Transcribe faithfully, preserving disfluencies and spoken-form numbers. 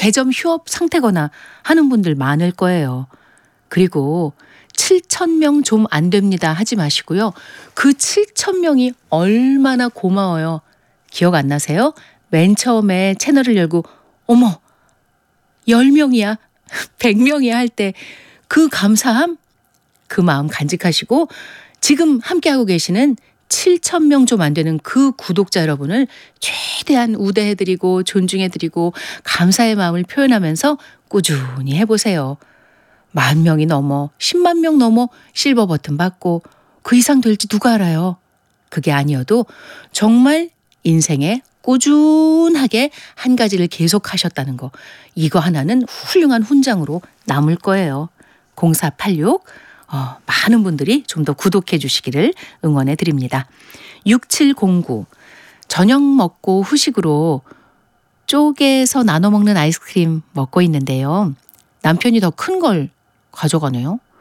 개점 휴업 상태거나 하는 분들 많을 거예요. 그리고 칠천 명 좀 안 됩니다 하지 마시고요. 그 칠천 명이 얼마나 고마워요. 기억 안 나세요? 맨 처음에 채널을 열고 어머 열 명이야 백 명이야 할 때 그 감사함, 그 마음 간직하시고 지금 함께하고 계시는 칠천 명 좀 안 되는 그 구독자 여러분을 최대한 우대해드리고 존중해드리고 감사의 마음을 표현하면서 꾸준히 해보세요. 만 명이 넘어 십만 명 넘어 실버 버튼 받고 그 이상 될지 누가 알아요. 그게 아니어도 정말 인생에 꾸준하게 한 가지를 계속하셨다는 거, 이거 하나는 훌륭한 훈장으로 남을 거예요. 공사팔육 어, 많은 분들이 좀 더 구독해 주시기를 응원해 드립니다. 육칠공구 저녁 먹고 후식으로 쪼개서 나눠 먹는 아이스크림 먹고 있는데요. 남편이 더 큰 걸 가져가네요.